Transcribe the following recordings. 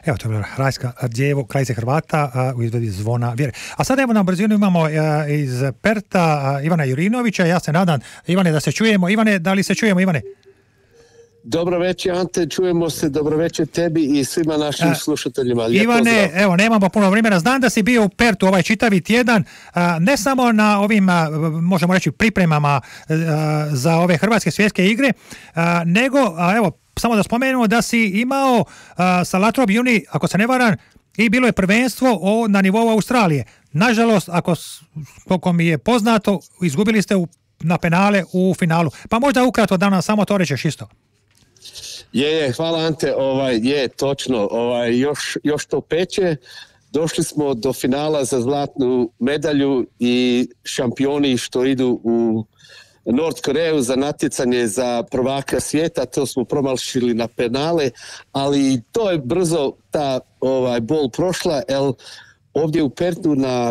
Evo, to je bila Rajska djevo, kraljice Hrvata u izvedbi Zvona vjere. A sad evo na brzinu imamo iz Perta Ivana Jurinovića. Ja se nadam, Ivane, da se čujemo. Ivane, da li se čujemo, Ivane? Dobro večer, Ante, čujemo se, dobro večer tebi i svima našim slušateljima. Lijep Ivane, pozdrav. evo, nemamo puno vremena, znam da si bio u Pertu ovaj čitavi tjedan, ne samo na ovim, možemo reći, pripremama za ove hrvatske svjetske igre, nego, evo, samo da spomenemo da si imao sa Latrobe Uni, ako se ne varam, i bilo je prvenstvo na nivou Australije. Nažalost, koliko mi je poznato, izgubili ste na penale u finalu. Pa možda ukratko da nam samo to rečeš isto. Hvala Ante, točno, još to peče. Došli smo do finala za zlatnu medalju i šampioni što idu u North Koreju za natjecanje za prvaka svijeta, to smo promašili na penale, ali to je brzo ta bol prošla, jer ovdje u Pertu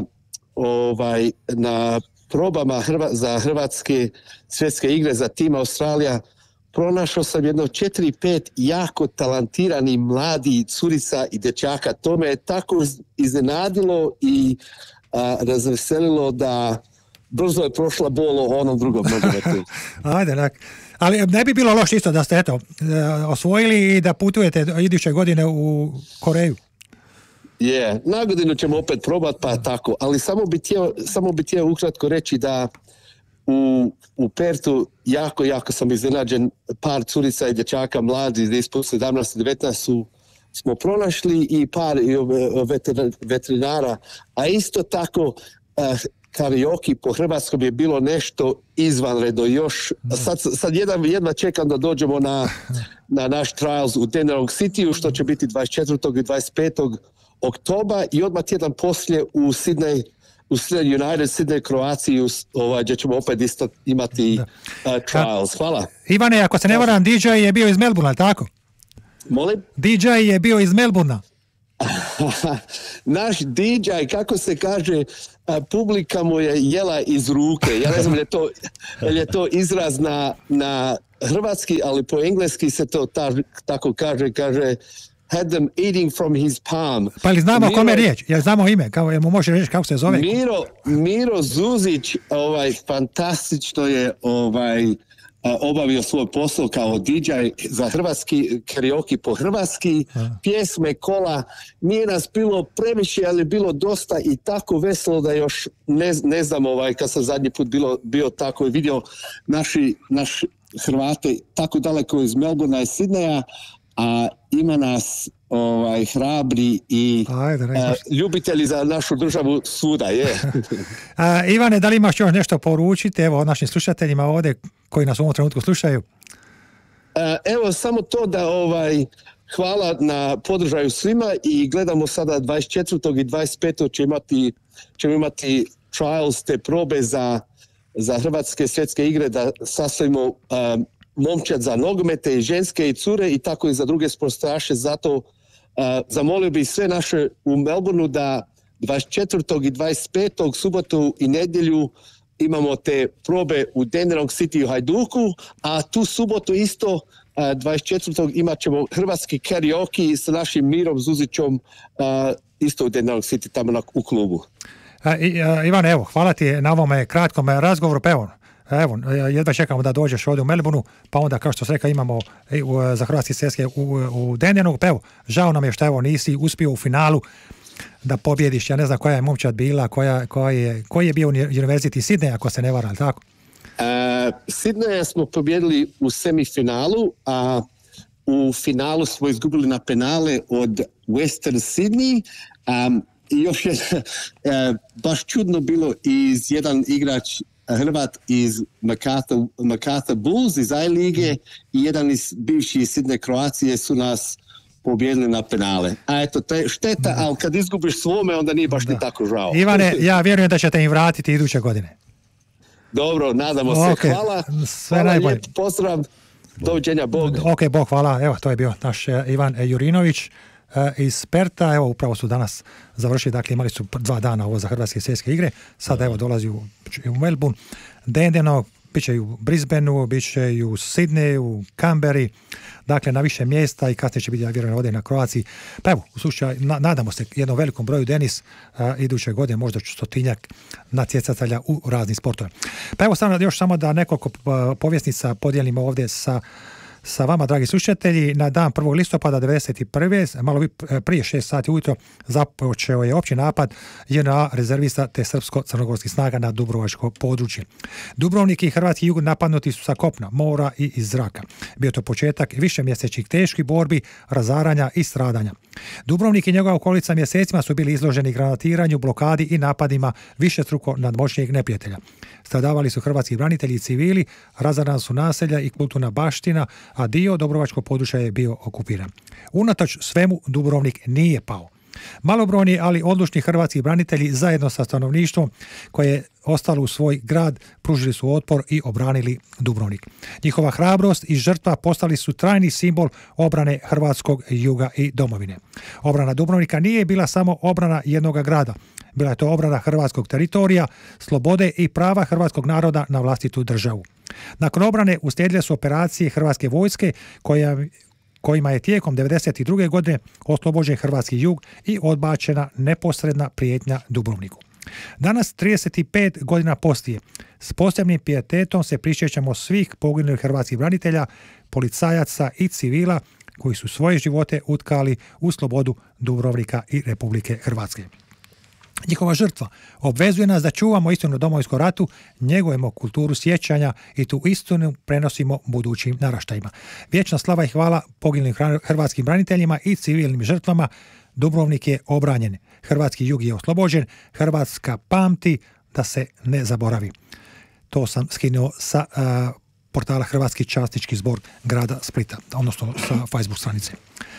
na probama za hrvatske svjetske igre za tim Australija pronašao sam jedno 4-5 jako talentiranih mladi curica i dječaka. To me je tako iznenadilo i razveselilo da brzo je prošla bol o onom drugom nogometu. Ajde, ali ne bi bilo loše isto da ste osvojili i da putujete iduće godine u Koreju. Na godinu ćemo opet probati, pa tako. Ali samo bi htio ukratko reći da u Pertu jako sam iznenađen, par curica i dječaka mladi ispod 17-19 smo pronašli i par veterinara, a isto tako karaoke po hrvatskom je bilo nešto izvanredno još. Sad jedva čekam da dođemo na naš trials u Dandenong Cityu, što će biti 24. i 25. oktobra i odmah tjedan poslije u Sydney United, Sydney, Kroaciju, gdje ćemo opet isto imati trials. Hvala. Ivane, ako se ne varam, DJ je bio iz Melbourna, tako? Molim? DJ je bio iz Melbourna. Naš DJ, kako se kaže, publika mu je jela iz ruke. Ja ne znam je li to izraz na hrvatski, ali po engleski se to tako kaže had them eating from his palm. Pa li znamo o kome je riječ? Ja znamo ime, jel mu može reći kako se zove? Miro Zuzić, fantastično je obavio svoj posao kao DJ za hrvatski karaoke po hrvatski, pjesme, kola, nije nas bilo previše, ali bilo dosta i tako veselo da još ne znam kad sam zadnji put bio tako i vidio naš Hrvate tako daleko iz Melbourna i Sidneja, a ima nas hrabri i ljubitelji za našu državu svuda, je. Ivane, da li imaš još nešto poručiti našim slušateljima ovdje koji nas u ovom trenutku slušaju? Evo, samo to da hvala na podržaju svima i gledamo sada 24. i 25. ćemo imati trials, te probe za hrvatske svjetske igre, da sastavimo momčad za nogomete i ženske i cure i tako i za druge sportaše. Zato zamolio bih sve naše u Melbourneu da 24. i 25. subotu i nedjelju imamo te probe u Dandenong City u Hajduku, a tu subotu isto 24. imat ćemo hrvatski karaoke sa našim Mirom Zuzićom isto u Dandenong City tamo u klubu. Ivan, evo, hvala ti na ovome kratkom razgovoru. Evo, jedva čekamo da dođeš ovdje u Melbourneu, pa onda, kao što se reka, imamo za hrvatski svjetske u Dandenongu. Pa evo, žao nam je što nisi uspio u finalu da pobjediš. Ja ne znam koja je momčad bila, koji je bio University Sydney, ako se ne varam, tako? Sydneya smo pobjedili u semifinalu, a u finalu smo izgubili na penale od Western Sydney. I još je baš čudno bilo jedan igrač Hrvat iz Macarthur Bulls iz I-lige i jedan iz bivši iz Sidne Kroacije su nas pobjedili na penale. A eto, to je šteta, ali kad izgubiš svome, onda nije baš ni tako žao. Ivane, ja vjerujem da ćete im vratiti iduće godine. Dobro, nadamo se. Hvala. Sve najbolje. Lijep pozdrav. Doviđenja, Bog. Bog, hvala. Evo, to je bio naš Ivan Jurinović iz Perta. Evo, upravo su danas završili, dakle imali su 2 dana ovo za hrvatske svjetske igre. Sada evo dolazi u Melbourne. Dandenong, Biće i u Brisbaneu, biće i u Sidneju, u Canberri, dakle na više mjesta i kasnije će biti, ja vjerujem, ovdje na Kroaciji. Pa evo, u slučaju, nadamo se jednom velikom broju Denis iduće godine, možda 100-tinjak natjecatelja u raznim sportovima. Pa evo samo da nekoliko povjesnica podijelimo ovdje sa vama, dragi slušatelji. Na dan 1. listopada 1991. malo prije 6 sati ujutro započeo je opći napad JNA rezervista te srpsko-crnogorskih snaga na dubrovačko područje. Dubrovnik i hrvatski jug napadnuti su sa kopna, mora i iz zraka. Bio to početak višemjesečnih teških borbi, razaranja i stradanja. Dubrovnik i njegova okolica mjesecima su bili izloženi granatiranju, blokadi i napadima višestruko nadmoćnijeg neprijatelja. Stradavali su hrvatski branitelji i civili, razarana su naselja i kulturna baština, a dio dubrovačkog područja je bio okupiran. Unatoč svemu Dubrovnik nije pao. Malobrojni, ali odlučni hrvatski branitelji zajedno sa stanovništvom koje je ostalo u svoj grad pružili su otpor i obranili Dubrovnik. Njihova hrabrost i žrtva postali su trajni simbol obrane hrvatskog juga i domovine. Obrana Dubrovnika nije bila samo obrana jednoga grada. Bila je to obrana hrvatskog teritorija, slobode i prava hrvatskog naroda na vlastitu državu. Nakon obrane uslijedile su operacije hrvatske vojske kojima je tijekom 1992. godine oslobođen hrvatski jug i odbačena neposredna prijetnja Dubrovniku. Danas, 35 godina poslije, s posebnim pijetetom se prisjećamo svih poginulih hrvatskih branitelja, policajaca i civila koji su svoje živote utkali u slobodu Dubrovnika i Republike Hrvatske. Njihova žrtva obvezuje nas da čuvamo istinu o Domovinskom ratu, njegujemo kulturu sjećanja i tu istinu prenosimo budućim naraštajima. Vječna slava i hvala poginulim hrvatskim braniteljima i civilnim žrtvama. Dubrovnik je obranjen, hrvatski jug je oslobođen, Hrvatska pamti, da se ne zaboravi. To sam skinuo sa portala Hrvatski časnički zbor grada Splita, odnosno sa Facebook stranice.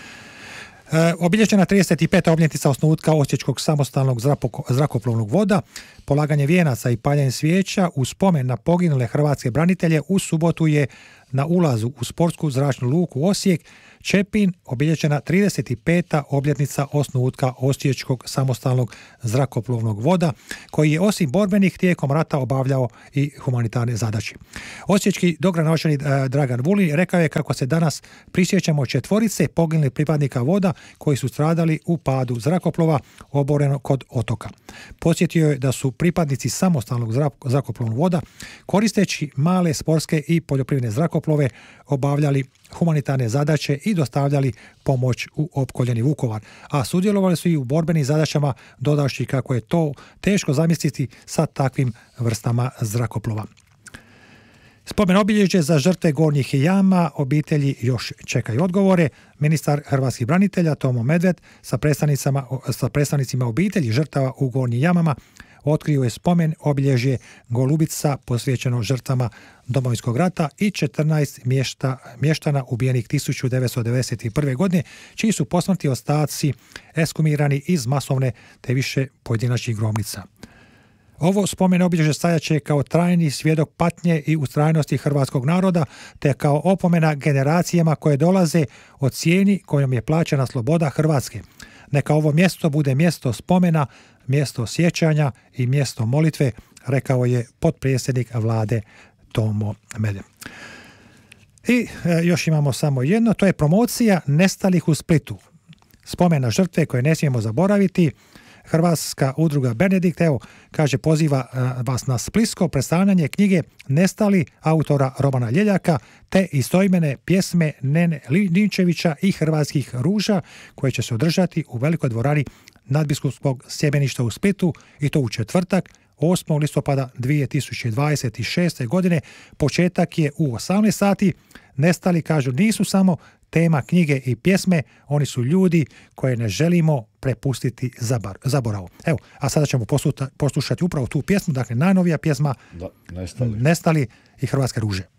Obilježena 35. obljetnica osnutka Osječkog samostalnog zrakoplovnog voda, polaganje vijenaca i paljenje svijeća u spomen na poginule hrvatske branitelje u subotu je na ulazu u sportsku zračnu luku Osijek Čepin obilježena 35. obljetnica osnutka Osječkog samostalnog zrakoplovnog voda, koji je osim borbenih tijekom rata obavljao i humanitarne zadaće. Osječki dogradonačelnik Dragan Vulin rekao je kako se danas prisjećamo 4 poginulih pripadnika voda koji su stradali u padu zrakoplova oboreno kod otoka. Podsjetio je da su pripadnici samostalnog zrakoplovnog voda koristeći male sportske i poljoprivredne zrakoplove obavljali humanitarne zadaće i dostavljali pomoć u opkoljeni Vukovar, a sudjelovali su i u borbenim zadaćama, dodavši kako je to teško zamisliti sa takvim vrstama zrakoplova. Spomen obilježje za žrtve Gornjih jama obitelji još čekaju odgovore. Ministar hrvatskih branitelja Tomo Medved sa predstavnicima obitelji žrtava u Gornjim jamama otkrio je spomen obilježje Golubica posvećeno žrtvama Domovinskog rata i 14 mještana ubijenih 1991. godine, čiji su posmrtni ostaci ekshumirani iz masovne te više pojedinačnih grobnica. Ovo spomen obilježje stajaće kao trajni svjedok patnje i ustrajnosti hrvatskog naroda, te kao opomena generacijama koje dolaze o cijeni kojom je plaćena sloboda Hrvatske. Neka ovo mjesto bude mjesto spomena, mjesto sjećanja i mjesto molitve, rekao je potpredsjednik vlade Tomo Medved. I još imamo samo jedno, to je promocija nestalih u Splitu. Spomen na žrtve koje ne smijemo zaboraviti. Hrvatska udruga Benedikt, kaže, poziva vas na splitsko predstavljanje knjige Nestali autora Romana Ljeljaka te istoimene pjesme Nene Linčevića i Hrvatskih ruža, koje će se održati u velikoj dvorani Nadbiskupskog sjemeništa u Splitu i to u četvrtak 8. listopada 2026. godine. Početak je u 18 sati. Nestali, kažu, nisu samo tema knjige i pjesme, oni su ljudi koje ne želimo prepustiti zaboravu. Evo, a sada ćemo poslušati upravo tu pjesmu, dakle najnovija pjesma Nestali i Hrvatske ruže.